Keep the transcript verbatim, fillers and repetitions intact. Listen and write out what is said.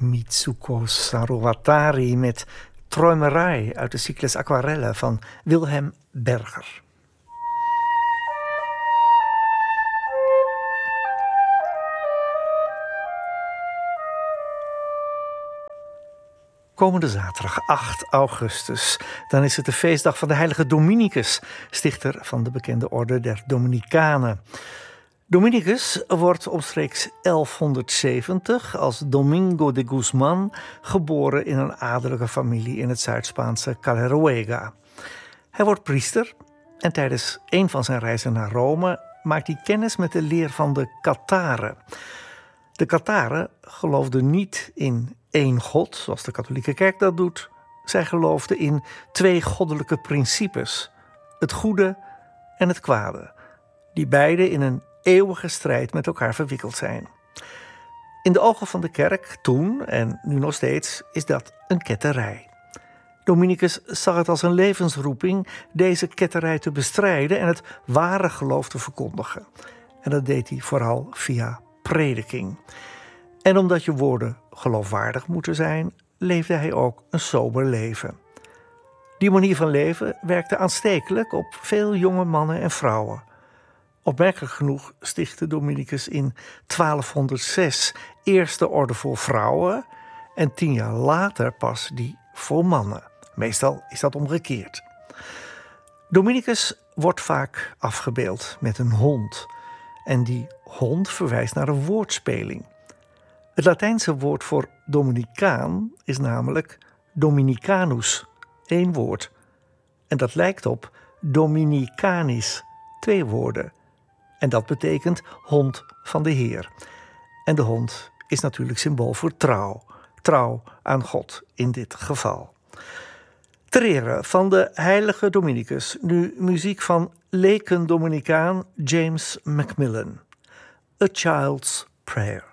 Mitsuko Saruwatari met Träumerei uit de cyclus Aquarellen van Wilhelm Berger. Komende zaterdag acht augustus, dan is het de feestdag van de heilige Dominicus, stichter van de bekende orde der Dominicanen. Dominicus wordt omstreeks elfhonderdzeventig als Domingo de Guzman geboren in een adellijke familie in het Zuid-Spaanse Caleruega. Hij wordt priester en tijdens een van zijn reizen naar Rome maakt hij kennis met de leer van de Katharen. De Katharen geloofden niet in één God, zoals de katholieke kerk dat doet. Zij geloofden in twee goddelijke principes, het goede en het kwade, die beide in een eeuwige strijd met elkaar verwikkeld zijn. In de ogen van de kerk, toen en nu nog steeds, is dat een ketterij. Dominicus zag het als een levensroeping deze ketterij te bestrijden en het ware geloof te verkondigen. En dat deed hij vooral via prediking. En omdat je woorden geloofwaardig moeten zijn, leefde hij ook een sober leven. Die manier van leven werkte aanstekelijk op veel jonge mannen en vrouwen. Opmerkelijk genoeg stichtte Dominicus in twaalfhonderdzes eerst de orde voor vrouwen en tien jaar later pas die voor mannen. Meestal is dat omgekeerd. Dominicus wordt vaak afgebeeld met een hond. En die hond verwijst naar een woordspeling. Het Latijnse woord voor Dominicaan is namelijk Dominicanus, één woord. En dat lijkt op Dominicanis, twee woorden. En dat betekent hond van de Heer. En de hond is natuurlijk symbool voor trouw. Trouw aan God in dit geval. Ter ere van de heilige Dominicus nu muziek van leken Dominicaan James Macmillan. A Child's Prayer.